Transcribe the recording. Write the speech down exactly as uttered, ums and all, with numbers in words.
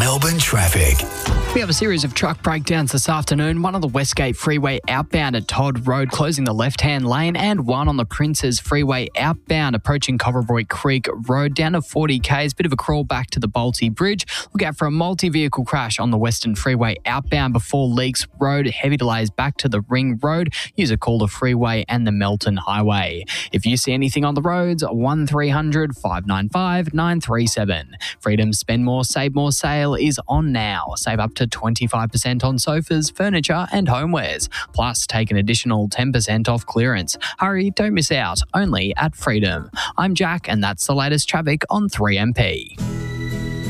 Melbourne traffic. We have a series of truck breakdowns this afternoon. One on the Westgate Freeway outbound at Todd Road, closing the left-hand lane, and one on the Princes Freeway outbound approaching Coverboy Creek Road down to forty kays. Bit of a crawl back to the Bolte Bridge. Look out for a multi-vehicle crash on the Western Freeway outbound before Leaks Road. Heavy delays back to the Ring Road. Use a Calder Freeway and the Melton Highway. If you see anything on the roads, one three hundred, five nine five, nine three seven. Freedom's Spend More, Save More sale is on now. Save up to twenty-five percent on sofas, furniture and homewares. Plus, take an additional ten percent off clearance. Hurry, don't miss out. Only at Freedom. I'm Jack and that's the latest traffic on three M P.